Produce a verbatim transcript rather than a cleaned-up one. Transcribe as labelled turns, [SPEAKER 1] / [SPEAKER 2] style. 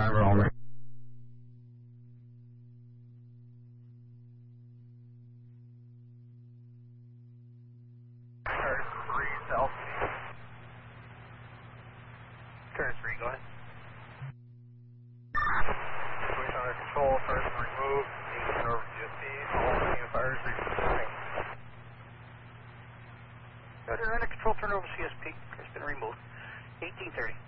[SPEAKER 1] driver only.
[SPEAKER 2] Turn three south. Turn three, go ahead. Situation under control, first remove, eighteen over G S P, all unifiers reporting. Roger, under control, turn over C S P, it's been removed. eighteen thirty.